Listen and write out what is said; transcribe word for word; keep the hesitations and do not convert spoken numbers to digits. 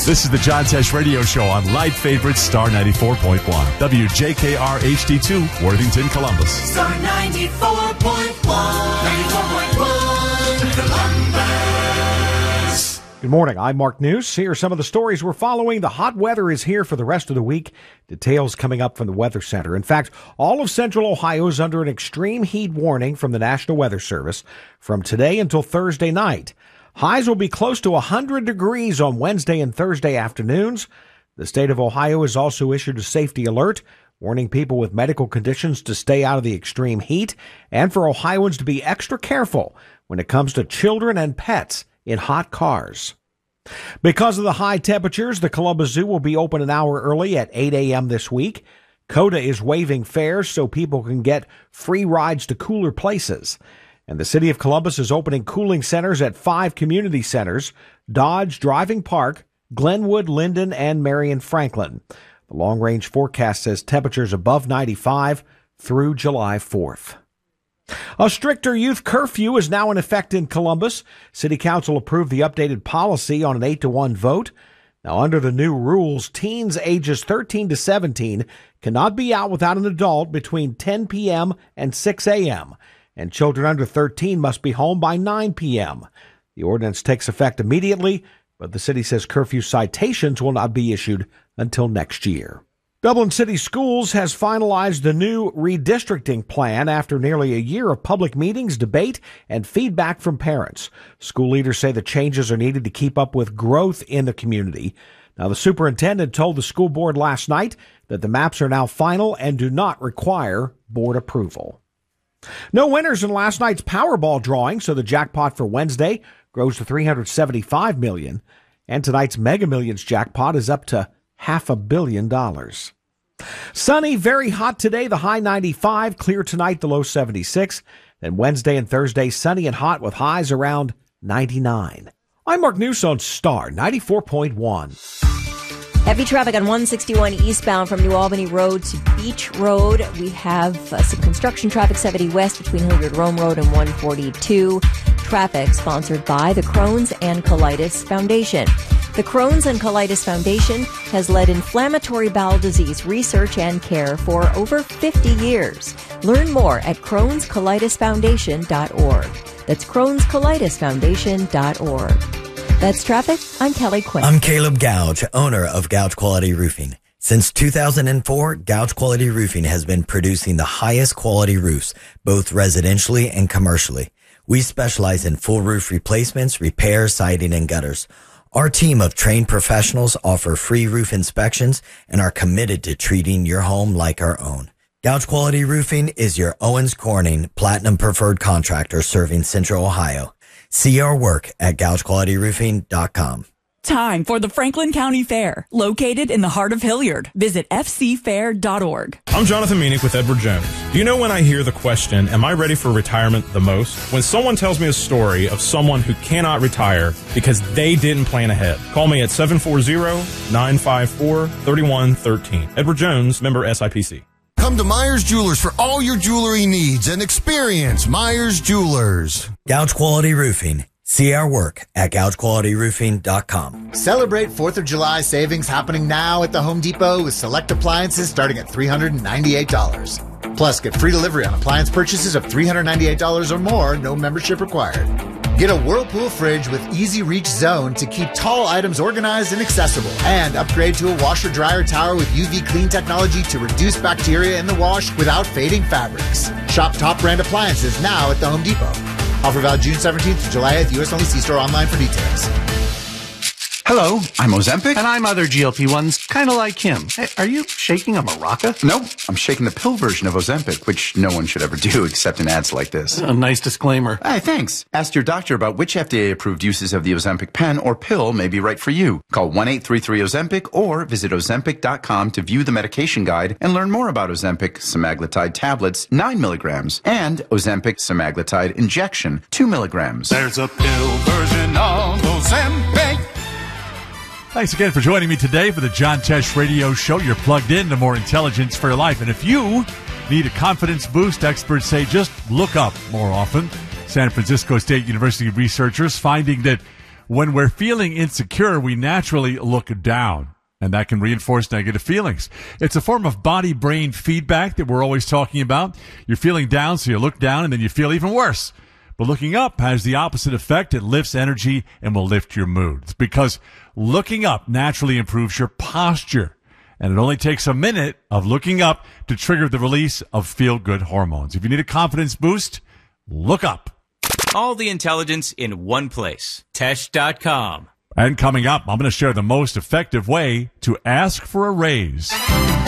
This is the John Tesh Radio Show on Light Favorite Star ninety-four point one. W J K R H D two, Worthington, Columbus. Star ninety-four point one. ninety-four point one, Columbus. Good morning. I'm Mark News. Here are some of the stories we're following. The hot weather is here for the rest of the week. Details coming up from the Weather Center. In fact, all of Central Ohio is under an extreme heat warning from the National Weather Service from today until Thursday night. Highs will be close to one hundred degrees on Wednesday and Thursday afternoons. The state of Ohio has also issued a safety alert, warning people with medical conditions to stay out of the extreme heat and for Ohioans to be extra careful when it comes to children and pets in hot cars. Because of the high temperatures, the Columbus Zoo will be open an hour early at eight a.m. this week. CODA is waiving fares so people can get free rides to cooler places. And the city of Columbus is opening cooling centers at five community centers: Dodge, Driving Park, Glenwood, Linden, and Marion Franklin. The long-range forecast says temperatures above ninety-five through July fourth. A stricter youth curfew is now in effect in Columbus. City Council approved the updated policy on an eight to one vote. Now, under the new rules, teens ages thirteen to seventeen cannot be out without an adult between ten p.m. and six a.m., and children under thirteen must be home by nine p.m. The ordinance takes effect immediately, but the city says curfew citations will not be issued until next year. Dublin City Schools has finalized the new redistricting plan after nearly a year of public meetings, debate, and feedback from parents. School leaders say the changes are needed to keep up with growth in the community. Now, the superintendent told the school board last night that the maps are now final and do not require board approval. No winners in last night's Powerball drawing, so the jackpot for Wednesday grows to three hundred seventy-five million dollars, and tonight's Mega Millions jackpot is up to half a billion dollars. Sunny, very hot today, the high ninety-five, clear tonight, the low seventy-six. Then Wednesday and Thursday, sunny and hot with highs around ninety-nine. I'm Mark News on Star ninety-four point one. Heavy traffic on one sixty-one eastbound from New Albany Road to Beach Road. We have uh, some construction traffic seventy west between Hilliard Rome Road and one forty-two. Traffic sponsored by the Crohn's and Colitis Foundation. The Crohn's and Colitis Foundation has led inflammatory bowel disease research and care for over fifty years. Learn more at crohns colitis foundation dot org. That's crohns colitis foundation dot org. That's traffic. I'm Kelly Quinn. I'm Caleb Gouge, owner of Gouge Quality Roofing. Since two thousand four, Gouge Quality Roofing has been producing the highest quality roofs, both residentially and commercially. We specialize in full roof replacements, repairs, siding, and gutters. Our team of trained professionals offer free roof inspections and are committed to treating your home like our own. Gouge Quality Roofing is your Owens Corning Platinum Preferred Contractor serving Central Ohio. See our work at gouge quality roofing dot com. Time for the Franklin County Fair, located in the heart of Hilliard. Visit f c fair dot org. I'm Jonathan Meanick with Edward Jones. Do you know when I hear the question, am I ready for retirement the most? When someone tells me a story of someone who cannot retire because they didn't plan ahead. Call me at seven four zero, nine five four, three one one three. Edward Jones, member S I P C. Come to Myers Jewelers for all your jewelry needs and experience Myers Jewelers. Gouge Quality Roofing. See our work at gouge quality roofing dot com. Celebrate fourth of July savings happening now at the Home Depot with select appliances starting at three hundred ninety-eight dollars. Plus, get free delivery on appliance purchases of three hundred ninety-eight dollars or more, no membership required. Get a Whirlpool fridge with easy reach zone to keep tall items organized and accessible. And upgrade to a washer dryer tower with U V clean technology to reduce bacteria in the wash without fading fabrics. Shop top brand appliances now at the Home Depot. Offer valid June seventeenth to July eighth. U S only. See store online for details. Hello, I'm Ozempic. And I'm other G L P ones, kind of like him. Hey, are you shaking a maraca? No, I'm shaking the pill version of Ozempic, which no one should ever do except in ads like this. A nice disclaimer. Hey, thanks. Ask your doctor about which F D A-approved uses of the Ozempic pen or pill may be right for you. Call one eight three three Ozempic or visit ozempic dot com to view the medication guide and learn more about Ozempic semaglutide tablets, nine milligrams, and Ozempic semaglutide injection, two milligrams. There's a pill version of Ozempic. Thanks again for joining me today for the John Tesh Radio Show. You're plugged in to more intelligence for your life. And if you need a confidence boost, experts say just look up more often. San Francisco State University researchers finding that When we're feeling insecure, we naturally look down, and that can reinforce negative feelings. It's a form of body-brain feedback that we're always talking about. You're feeling down, so you look down, and then you feel even worse. But looking up has the opposite effect. It lifts energy and will lift your mood. It's because looking up naturally improves your posture. And it only takes a minute of looking up to trigger the release of feel-good hormones. If you need a confidence boost, look up. All the intelligence in one place. Tesh dot com. And coming up, I'm going to share the most effective way to ask for a raise.